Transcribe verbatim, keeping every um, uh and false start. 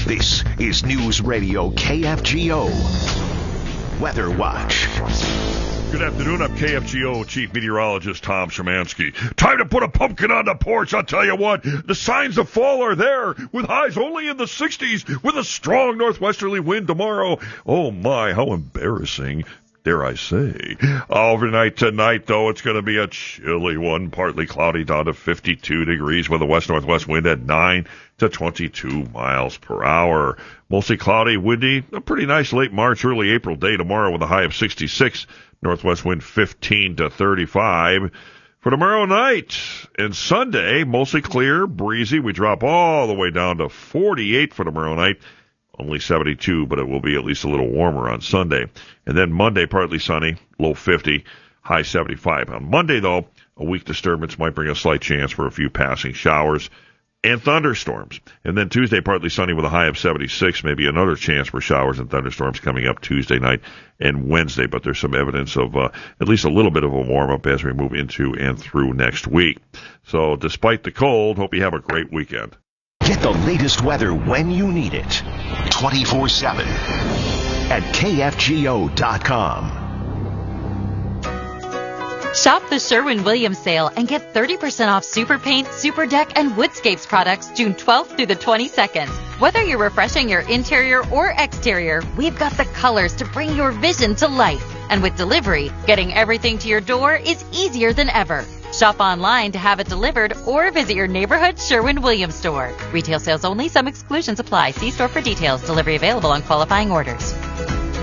This is News Radio K F G O Weather Watch. Good afternoon. I'm K F G O Chief Meteorologist Tom Szymanski. Time to put a pumpkin on the porch. I'll tell you what, the signs of fall are there, with highs only in the sixties, with a strong northwesterly wind tomorrow. Oh my, how embarrassing. Dare I say. Overnight tonight, though, it's going to be a chilly one, partly cloudy down to fifty-two degrees with a west-northwest wind at nine to twenty-two miles per hour. Mostly cloudy, windy, a pretty nice late March, early April day tomorrow with a high of sixty-six, northwest wind fifteen to thirty-five. For tomorrow night and Sunday, mostly clear, breezy. We drop all the way down to forty-eight for tomorrow night. Only seventy-two, but it will be at least a little warmer on Sunday. And then Monday, partly sunny, low fifty, high seventy-five. On Monday, though, a weak disturbance might bring a slight chance for a few passing showers and thunderstorms. And then Tuesday, partly sunny with a high of seventy-six, maybe another chance for showers and thunderstorms coming up Tuesday night and Wednesday. But there's some evidence of uh, at least a little bit of a warm-up as we move into and through next week. So despite the cold, hope you have a great weekend. Get the latest weather when you need it, twenty-four seven at K F G O dot com. Shop the Sherwin-Williams sale and get thirty percent off Super Paint, Super Deck, and Woodscapes products June twelfth through the twenty-second. Whether you're refreshing your interior or exterior, we've got the colors to bring your vision to life. And with delivery, getting everything to your door is easier than ever. Shop online to have it delivered or visit your neighborhood Sherwin-Williams store. Retail sales only. Some exclusions apply. See store for details. Delivery available on qualifying orders.